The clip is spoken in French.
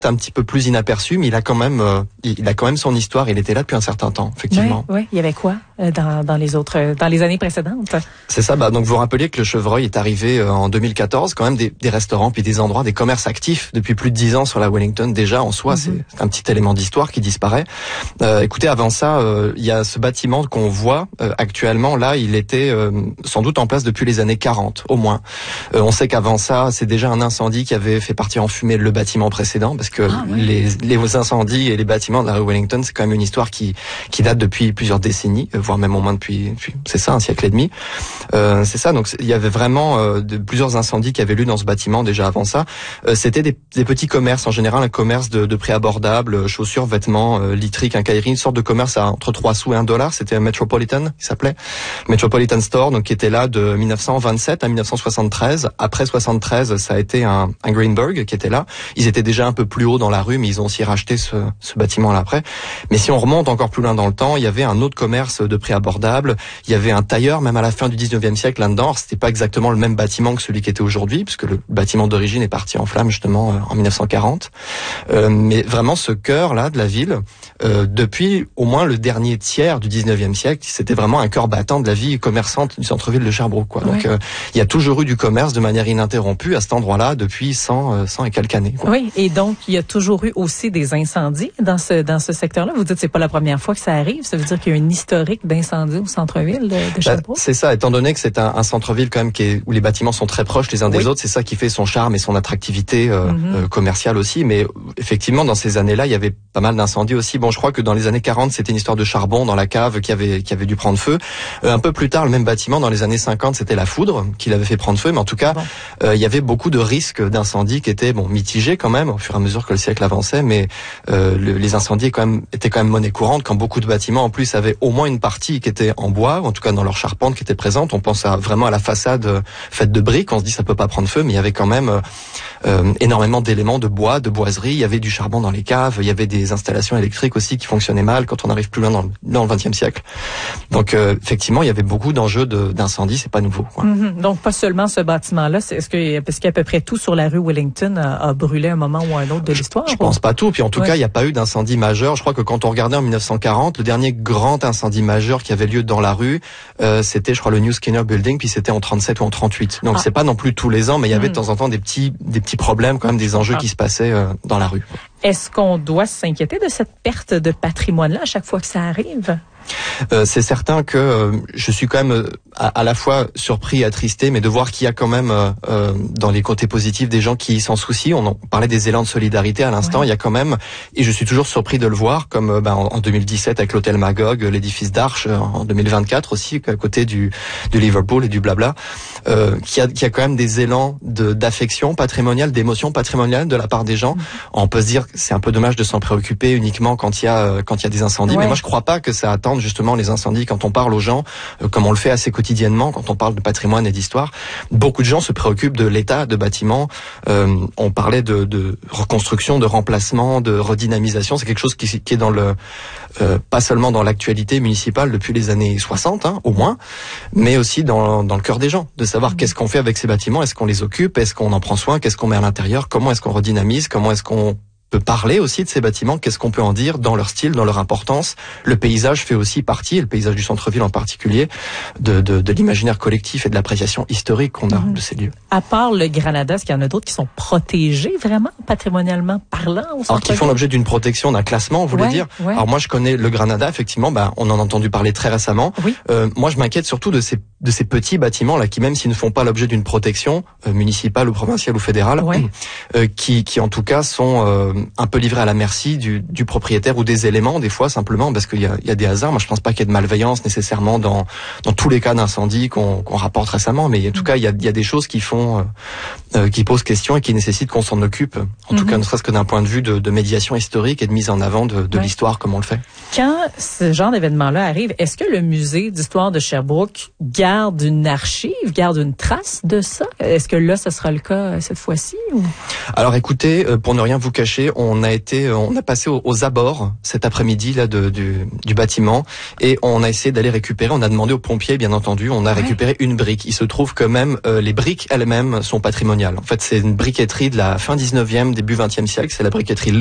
un petit peu plus inaperçu, mais il a quand même son histoire. Il était là depuis un certain temps, effectivement. Oui. Il y avait quoi dans les années précédentes? C'est ça. Donc vous rappeliez que le chevreuil est arrivé en 2014. Quand même des restaurants puis des endroits, des commerces actifs depuis plus de 10 ans sur la Wellington. Déjà en soi, c'est un petit élément d'histoire qui disparaît. Écoutez, avant ça, il y a ce bâtiment qu'on voit actuellement. Là, il était sans doute en place depuis les années 40, au moins. On sait qu'avant ça, c'est déjà un incendie qui avait fait partir en fumée le bâtiment précédent, parce que les incendies et les bâtiments de la rue Wellington, c'est quand même une histoire qui date depuis plusieurs décennies, voire même au moins depuis c'est ça, un siècle et demi. C'est ça. Donc il y avait vraiment plusieurs incendies qui avaient lieu dans ce bâtiment déjà avant ça. C'était des petits commerces, en général un commerce de prix abordable, chaussures, vêtements, literie, quincaillerie, une sorte de commerce à entre 3 sous et $1. C'était un Metropolitan, il s'appelait Metropolitan Store, donc qui était là de 1927 à 1973. Après 73, ça a été un Greenberg qui était là. Ils étaient déjà un peu plus haut dans la rue, mais ils ont aussi racheté ce bâtiment-là après. Mais si on remonte encore plus loin dans le temps, il y avait un autre commerce de prix abordable. Il y avait un tailleur, même à la fin du 19e siècle là-dedans. C'était pas exactement le même bâtiment que celui qui était aujourd'hui, puisque le bâtiment d'origine est parti en flammes justement en 1940. Mais vraiment ce cœur-là de la ville, depuis au moins le dernier tiers du 19e siècle, c'était vraiment un cœur battant de la vie commerçante du centre-ville de Sherbrooke, quoi. Donc il y a toujours eu du commerce de manière ininterrompue à cet endroit-là depuis 100 et quelques années, quoi. Oui, et donc il y a toujours eu aussi des incendies dans ce secteur-là. Vous dites que c'est pas la première fois que ça arrive. Ça veut dire qu'il y a un historique d'incendie au centre-ville de Sherbrooke. C'est ça, étant donné que c'est un centre-ville quand même où les bâtiments sont très proches les uns des autres, c'est ça qui fait son charme et son attractivité commerciale aussi. Mais effectivement, dans ces années-là, il y avait pas mal d'incendies aussi. Bon, je crois que dans les années 40, c'était une histoire de charbon dans la cave qui avait dû prendre feu. Un peu plus tard, le même bâtiment, dans les années 50, c'était la foudre qui l'avait fait prendre feu. Mais en tout cas, il y avait beaucoup de risques d'incendie qui étaient mitigés quand même au fur et à mesure que le siècle avançait. Mais les incendies étaient quand même monnaie courante quand beaucoup de bâtiments en plus avaient au moins une partie qui était en bois, ou en tout cas dans leur charpente qui était présente. On pense vraiment à la façade faite de briques. On se dit ça peut pas prendre feu, mais il y avait quand même énormément d'éléments de bois, de boiserie. Il y avait du charbon dans les caves. Il y avait des installations électriques aussi qui fonctionnaient mal quand on arrive plus loin dans le XXe siècle. Donc effectivement, il y avait beaucoup d'enjeux d'incendie. C'est pas nouveau, quoi. Donc pas seulement ce bâtiment-là. Parce qu'à peu près tout sur la rue Wellington a brûlé à un moment ou à un autre de l'histoire. Je pense pas tout. Puis en tout cas, il n'y a pas eu d'incendie majeur. Je crois que quand on regardait en 1940, le dernier grand incendie majeur qui avait lieu dans la rue, c'était, je crois, le New Skinner Building. Puis c'était en 37 ou en 38. Donc c'est pas non plus tous les ans, mais il y avait de temps en temps des petits problèmes, quand même, des enjeux qui se passaient dans la rue. Est-ce qu'on doit s'inquiéter de cette perte de patrimoine-là à chaque fois que ça arrive? C'est certain que je suis quand même à la fois surpris et attristé, mais de voir qu'il y a quand même dans les côtés positifs des gens qui s'en soucient. On parlait des élans de solidarité à l'instant. Il y a quand même, et je suis toujours surpris de le voir, comme en 2017 avec l'hôtel Magog, l'édifice d'Arche, en 2024 aussi, à côté du Liverpool et du blabla, qu'il y a quand même des élans d'affection patrimoniale, d'émotion patrimoniale de la part des gens. On peut se dire que c'est un peu dommage de s'en préoccuper uniquement quand il y a des incendies, mais moi je crois pas que ça attende justement les incendies. Quand on parle aux gens, comme on le fait assez quotidiennement, quand on parle de patrimoine et d'histoire, beaucoup de gens se préoccupent de l'état de bâtiments. On parlait de reconstruction, de remplacement, de redynamisation. C'est quelque chose qui est dans pas seulement dans l'actualité municipale depuis les années 60, au moins, mais aussi dans le cœur des gens, de savoir qu'est-ce qu'on fait avec ces bâtiments, est-ce qu'on les occupe, est-ce qu'on en prend soin, qu'est-ce qu'on met à l'intérieur, comment est-ce qu'on redynamise, comment est-ce qu'on peut parler aussi de ces bâtiments, qu'est-ce qu'on peut en dire dans leur style, dans leur importance. Le paysage fait aussi partie, et le paysage du centre-ville en particulier, de l'imaginaire collectif et de l'appréciation historique qu'on a de ces lieux. À part le Granada, est-ce qu'il y en a d'autres qui sont protégés vraiment, patrimonialement parlant au centre-ville? Alors qui font l'objet d'une protection, d'un classement, vous voulez dire? Alors moi je connais le Granada, effectivement, on en a entendu parler très récemment. Moi je m'inquiète surtout de ces petits bâtiments là qui, même s'ils ne font pas l'objet d'une protection municipale ou provinciale ou fédérale, qui en tout cas sont un peu livrés à la merci du propriétaire ou des éléments, des fois simplement parce qu'il y a des hasards. Moi je pense pas qu'il y ait de malveillance nécessairement dans tous les cas d'incendie qu'on rapporte récemment, mais en tout cas il y a des choses qui posent question et qui nécessitent qu'on s'en occupe, en tout cas ne serait-ce que d'un point de vue de médiation historique et de mise en avant de l'histoire comme on le fait. Quand ce genre d'événement-là arrive, est-ce que le musée d'histoire de Sherbrooke garde une archive, garde une trace de ça? Est-ce que là, ce sera le cas cette fois-ci? Ou? Alors écoutez, pour ne rien vous cacher, on a passé aux abords cet après-midi là du bâtiment et on a essayé d'aller récupérer. On a demandé aux pompiers, bien entendu. On a récupéré une brique. Il se trouve que même les briques elles-mêmes sont patrimoniales. En fait, c'est une briqueterie de la fin 19e, début 20e siècle. C'est la briqueterie